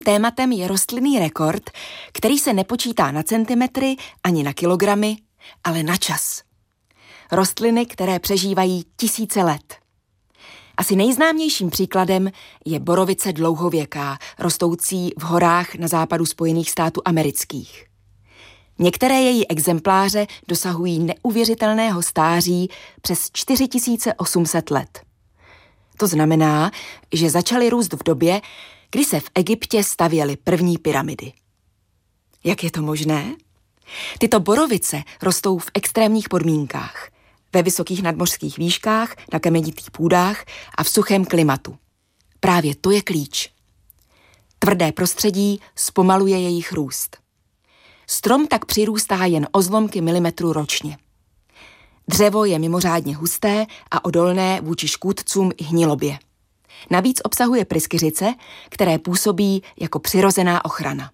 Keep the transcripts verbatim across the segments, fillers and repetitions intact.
Tématem je rostlinný rekord, který se nepočítá na centimetry ani na kilogramy, ale na čas. Rostliny, které přežívají tisíce let. Asi nejznámějším příkladem je borovice dlouhověká, rostoucí v horách na západu Spojených států amerických. Některé její exempláře dosahují neuvěřitelného stáří přes čtyři tisíce osm set let. To znamená, že začaly růst v době, kdy se v Egyptě stavěly první pyramidy. Jak je to možné? Tyto borovice rostou v extrémních podmínkách, ve vysokých nadmořských výškách, na kamenitých půdách a v suchém klimatu. Právě to je klíč. Tvrdé prostředí zpomaluje jejich růst. Strom tak přirůstá jen o zlomky milimetru ročně. Dřevo je mimořádně husté a odolné vůči škůdcům i hnilobě. Navíc obsahuje pryskyřice, které působí jako přirozená ochrana.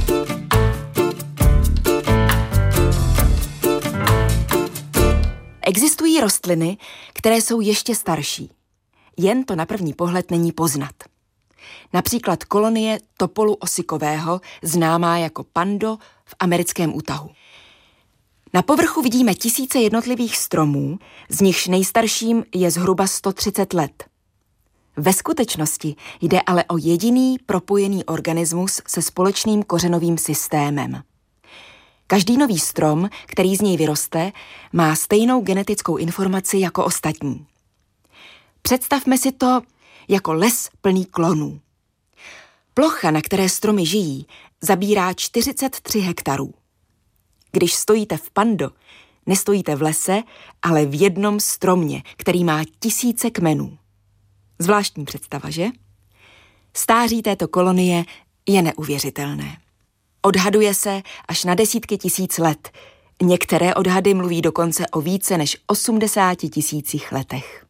Existují rostliny, které jsou ještě starší. Jen to na první pohled není poznat. Například kolonie topolu osikového, známá jako pando v americkém útahu. Na povrchu vidíme tisíce jednotlivých stromů, z nichž nejstarším je zhruba sto třicet let. Ve skutečnosti jde ale o jediný propojený organismus se společným kořenovým systémem. Každý nový strom, který z něj vyroste, má stejnou genetickou informaci jako ostatní. Představme si to jako les plný klonů. Plocha, na které stromy žijí, zabírá čtyřicet tři hektarů. Když stojíte v pando, nestojíte v lese, ale v jednom stromě, který má tisíce kmenů. Zvláštní představa, že? Stáří této kolonie je neuvěřitelné. Odhaduje se až na desítky tisíc let. Některé odhady mluví dokonce o více než osmdesáti tisících letech.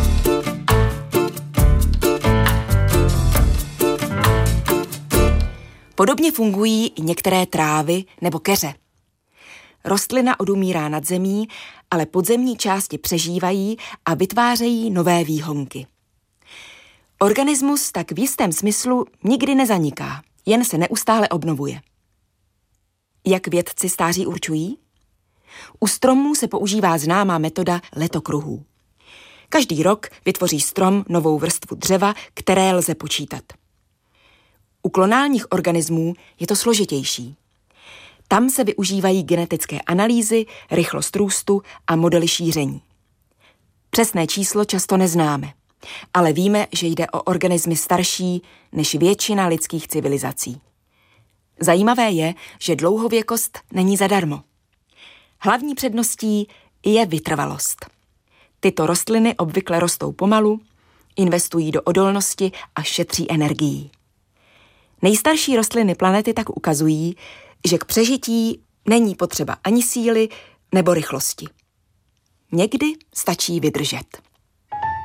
Podobně fungují i některé trávy nebo keře. Rostlina odumírá nad zemí, ale podzemní části přežívají a vytvářejí nové výhonky. Organismus tak v jistém smyslu nikdy nezaniká, jen se neustále obnovuje. Jak vědci stáří určují? U stromů se používá známá metoda letokruhů. Každý rok vytvoří strom novou vrstvu dřeva, které lze počítat. U klonálních organismů je to složitější. Tam se využívají genetické analýzy, rychlost růstu a modely šíření. Přesné číslo často neznáme, ale víme, že jde o organismy starší než většina lidských civilizací. Zajímavé je, že dlouhověkost není zadarmo. Hlavní předností je vytrvalost. Tyto rostliny obvykle rostou pomalu, investují do odolnosti a šetří energií. Nejstarší rostliny planety tak ukazují, že k přežití není potřeba ani síly nebo rychlosti. Někdy stačí vydržet.